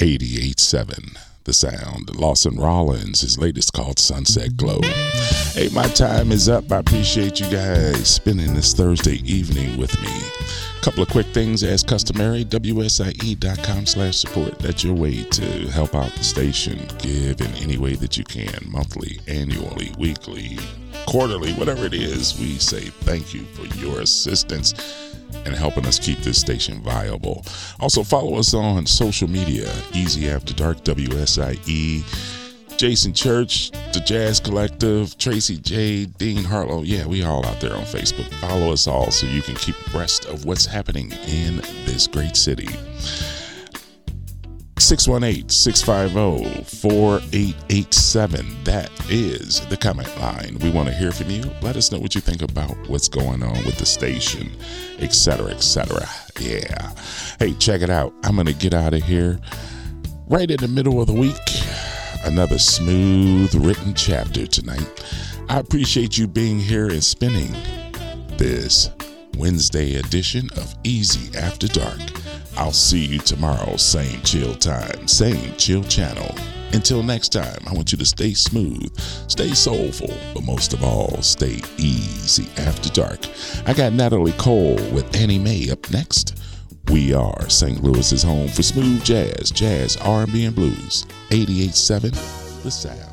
88.7 The Sound. Lawson Rollins, his latest called Sunset Glow. Hey, my time is up. I appreciate you guys spending this Thursday evening with me. Couple of quick things as customary. WSIE.com/support. That's your way to help out the station. Give in any way that you can. Monthly, annually, weekly, quarterly, whatever it is. We say thank you for your assistance and helping us keep this station viable. Also follow us on social media. Easy After Dark, WSIE. Jason Church, The Jazz Collective, Tracy J, Dean Hartlow. Yeah, we all out there on Facebook. Follow us all so you can keep abreast of what's happening in this great city. 618-650-4887. That is the comment line. We want to hear from you. Let us know what you think about what's going on with the station, etc., etc. Yeah. Hey, check it out. I'm going to get out of here right in the middle of the week. Another smooth written chapter tonight. I appreciate you being here and spending this Wednesday edition of Easy After Dark. I'll see you tomorrow, same chill time, same chill channel. Until next time, I want you to stay smooth, stay soulful, but most of all, stay easy after dark. I got Natalie Cole with Annie Mae up next. We are St. Louis's home for smooth jazz, R&B, and blues. 88.7 The Sound.